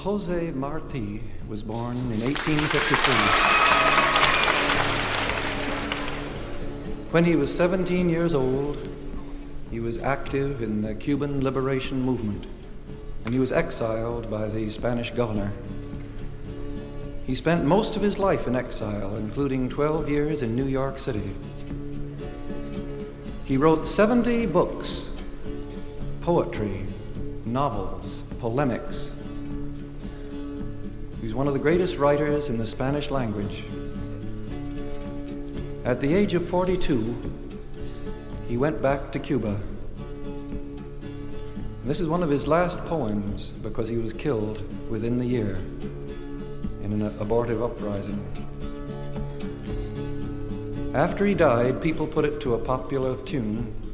Jose Marti was born in 1853. When he was 17 years old, he was active in the Cuban liberation movement, and he was exiled by the Spanish governor. He spent most of his life in exile, including 12 years in New York City. He wrote 70 books, poetry, novels, polemics. He was one of the greatest writers in the Spanish language. At the age of 42, he went back to Cuba. This is one of his last poems because he was killed within the year in an abortive uprising. After he died, people put it to a popular tune